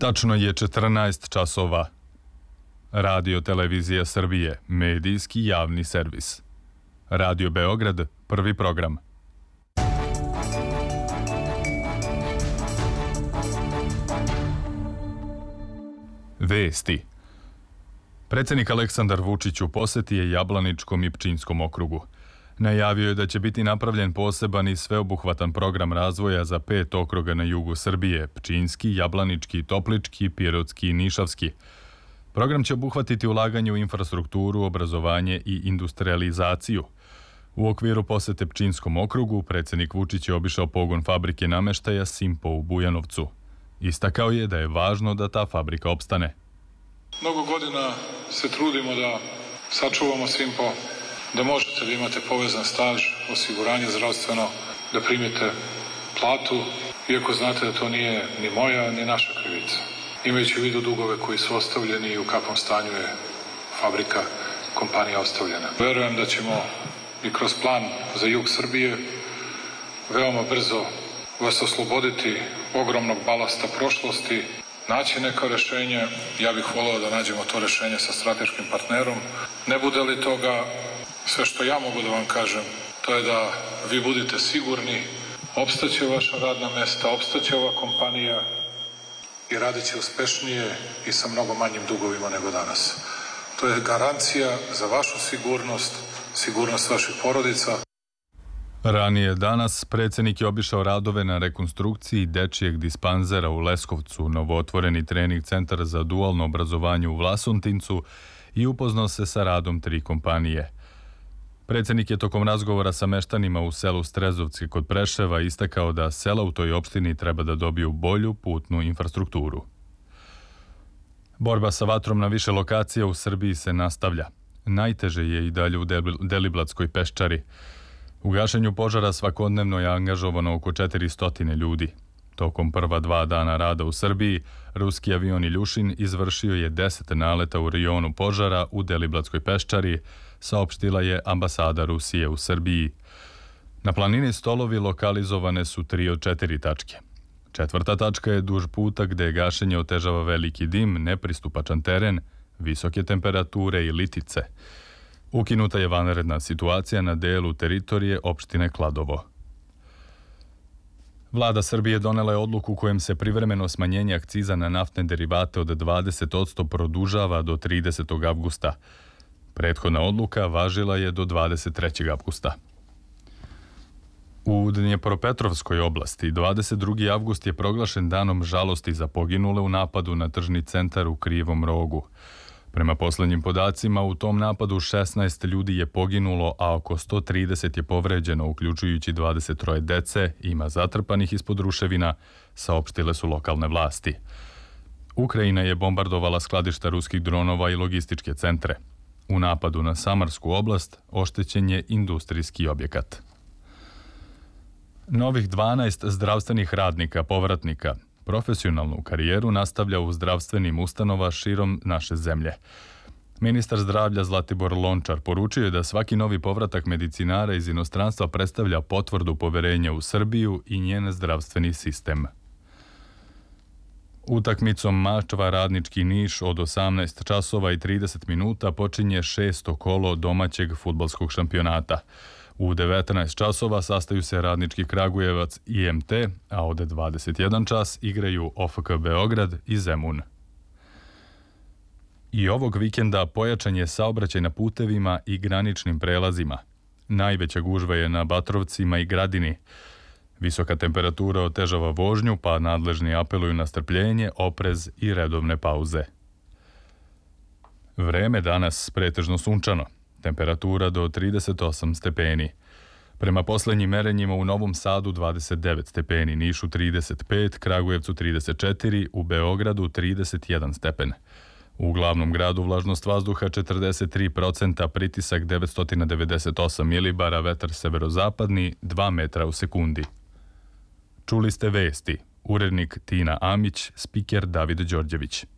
Tačno je 14 časova. Radio Televizija Srbije, medijski javni servis. Radio Beograd, prvi program. Vesti. Predsjednik Aleksandar Vučić u posjeti je Jablaničkom i Pčinjskom okrugu. Najavio je da će biti napravljen poseban i sveobuhvatan program razvoja za 5 okruga na jugu Srbije: Pčinjski, Jablanički, Toplički, Pirotski i Nišavski. Program će obuhvatiti ulaganje u infrastrukturu, obrazovanje i industrializaciju. U okviru posete Pčinjskom okrugu, predsjednik Vučić je obišao pogon fabrike nameštaja Simpo u Bujanovcu. Istakao je da je važno da ta fabrika opstane. Mnogo godina se trudimo da sačuvamo Simpo, da možete da imate povezan staž, osiguranje zdravstveno, da primite platu, iako znate da to nije ni moja, ni naša krivica. Imajući u vidu dugove koji su ostavljeni i u kakvom stanju je fabrika, kompanija ostavljena. Verujem da ćemo i kroz plan za jug Srbije veoma brzo vas osloboditi ogromnog balasta prošlosti, naći neko rešenje. Ja bih voleo da nađemo to rešenje sa strateškim partnerom. Ne bude li toga, sve što ja mogu da vam kažem, to je da vi budete sigurni, opstaće vaša radna mesta, opstaće ova kompanija i radit će uspešnije i sa mnogo manjim dugovima nego danas. To je garancija za vašu sigurnost, sigurnost vaših porodica. Ranije danas predsjednik je obišao radove na rekonstrukciji dečijeg dispanzera u Leskovcu, novootvoreni trening centar za dualno obrazovanje u Vlasotincu i upoznao se sa radom 3 kompanije. Predsjednik je tokom razgovora sa meštanima u selu Strezovci kod Preševa istakao da sela u toj opštini treba da dobiju bolju putnu infrastrukturu. Borba sa vatrom na više lokacija u Srbiji se nastavlja. Najteže je i dalje u Deliblatskoj peščari. U gašenju požara svakodnevno je angažovano oko 400 ljudi. Tokom prva 2 dana rada u Srbiji, ruski avion Iljušin izvršio je 10 naleta u rejonu požara u Deliblatskoj peščari, saopštila je ambasada Rusije u Srbiji. Na planini Stolovi lokalizovane su 3 od 4 tačke. 4. tačka je duž puta gde gašenje otežava veliki dim, nepristupačan teren, visoke temperature i litice. Ukinuta je vanredna situacija na delu teritorije opštine Kladovo. Vlada Srbije donela je odluku kojom se privremeno smanjenje akciza na naftne derivate od 20% produžava do 30. avgusta. Prethodna odluka važila je do 23. avgusta. U Dnjepropetrovskoj oblasti 22. avgust je proglašen danom žalosti za poginule u napadu na tržni centar u Krivom Rogu. Prema poslednjim podacima, u tom napadu 16 ljudi je poginulo, a oko 130 je povređeno, uključujući 23 dece, ima zatrpanih ispod ruševina, saopštile su lokalne vlasti. Ukrajina je bombardovala skladišta ruskih dronova i logističke centre. U napadu na Samarsku oblast oštećen je industrijski objekat. Novih 12 zdravstvenih radnika povratnika profesionalnu karijeru nastavlja u zdravstvenim ustanova širom naše zemlje. Ministar zdravlja Zlatibor Lončar poručio je da svaki novi povratak medicinara iz inostranstva predstavlja potvrdu poverenja u Srbiju i njen zdravstveni sistem. Utakmicom Mačva Radnički Niš od 18 časova i 30 minuta počinje 6. kolo domaćeg fudbalskog šampionata. U 19 časova sastaju se Radnički Kragujevac i IMT, a od 21 čas igraju OFK Beograd i Zemun. I ovog vikenda pojačan je saobraćaj na putevima i graničnim prelazima. Najveća gužva je na Batrovcima i Gradini. Visoka temperatura otežava vožnju, pa nadležni apeluju na strpljenje, oprez i redovne pauze. Vreme danas pretežno sunčano. Temperatura do 38 stepeni. Prema poslednjim merenjima u Novom Sadu 29 stepeni, Nišu 35, Kragujevcu 34, u Beogradu 31 stepen. U glavnom gradu vlažnost vazduha 43%, pritisak 998 milibara, vetar severozapadni 2 metra u sekundi. Čuli ste vesti. Urednik Tina Amić, spiker David Đorđević.